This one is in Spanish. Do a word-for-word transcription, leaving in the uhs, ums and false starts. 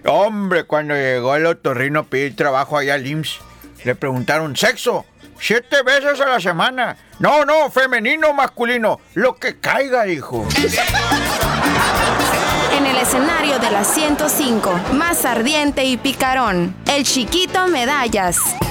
Hombre, cuando llegó el otorrino a pedir trabajo allá al I M S S, le preguntaron, ¿sexo? Siete veces a la semana. No, no, femenino o masculino. Lo que caiga, dijo. En el escenario de la ciento cinco, más ardiente y picarón, el Chiquito Medallas.